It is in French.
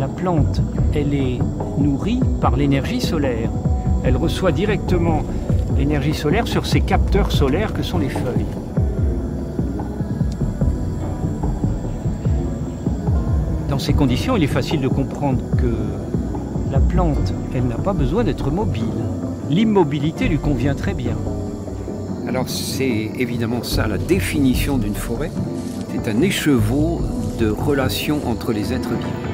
plante, elle est nourrie par l'énergie solaire. Elle reçoit directement l'énergie solaire sur ces capteurs solaires que sont les feuilles. Dans ces conditions, il est facile de comprendre que la plante, elle n'a pas besoin d'être mobile. L'immobilité lui convient très bien. Alors c'est évidemment ça la définition d'une forêt. C'est un écheveau de relations entre les êtres vivants.